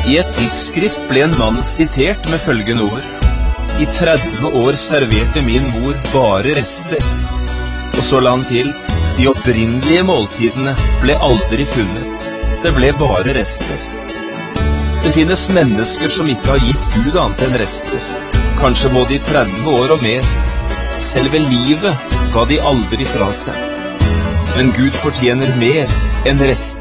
I et tidsskrift ble en mann sitert med følgende ord: «I 30 år serverte min mor bare rester.» Og så la han til: «De opprinnelige måltidene ble aldri funnet. Det ble bare rester.» Det finnes mennesker som ikke har gitt Gud annet enn rester. Kanskje både i 30 år og mer. Selve livet ga de aldri fra seg. Men Gud fortjener mer enn rester.